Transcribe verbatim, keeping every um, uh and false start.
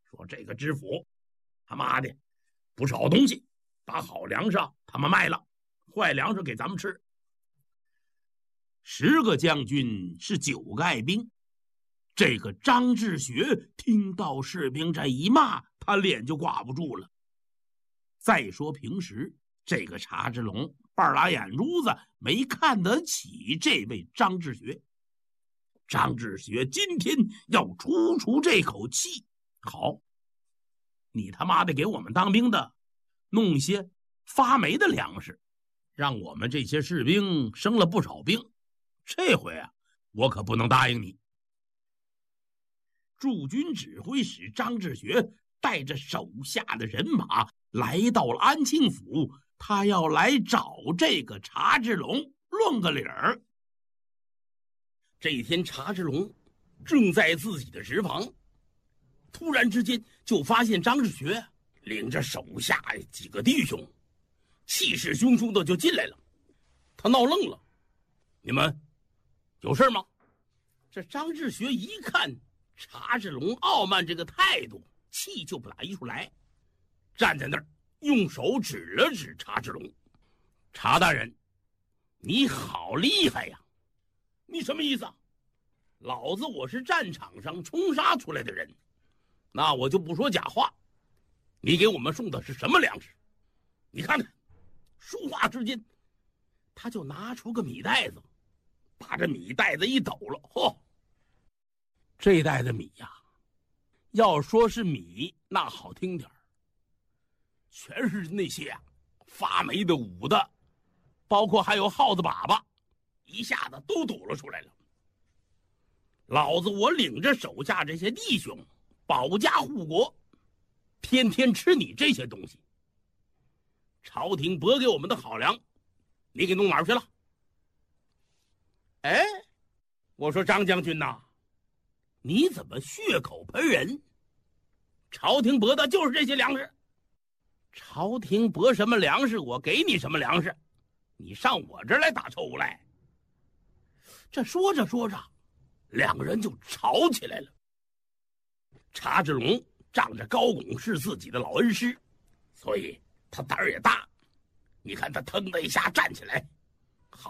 说这个知府他妈的不是好东西，把好粮食他们卖了，坏粮食给咱们吃。十个将军是九个爱兵，这个张志学听到士兵这一骂，他脸就挂不住了。再说平时这个查志龙半拉眼珠子没看得起这位张志学，张志学今天要出出这口气。好，你他妈的给我们当兵的弄一些发霉的粮食，让我们这些士兵生了不少病，这回啊我可不能答应你。驻军指挥使张志学带着手下的人马来到了安庆府，他要来找这个查志龙论个理儿。这一天，查志龙正在自己的职房，突然之间就发现张志学领着手下几个弟兄气势汹汹的就进来了。他闹愣了，你们有事吗？这张志学一看查志龙傲慢这个态度，气就不打一处来，站在那儿用手指了指查志龙。查大人，你好厉害呀！你什么意思啊？老子我是战场上冲杀出来的人，那我就不说假话。你给我们送的是什么粮食？你看看。说话之间，他就拿出个米袋子，把这米袋子一抖了，嚯！这袋子米呀，要说是米那好听点儿，全是那些啊发霉的、捂的，包括还有耗子粑粑，一下子都抖了出来了。老子我领着手下这些弟兄保家护国，天天吃你这些东西。朝廷拨给我们的好粮，你给弄哪儿去了？哎，我说张将军呐，你怎么血口喷人？朝廷拨的就是这些粮食，朝廷拨什么粮食，我给你什么粮食，你上我这儿来打臭来。这说着说着，两个人就吵起来了。查志龙仗着高拱是自己的老恩师，所以他胆儿也大，你看他腾的一下站起来，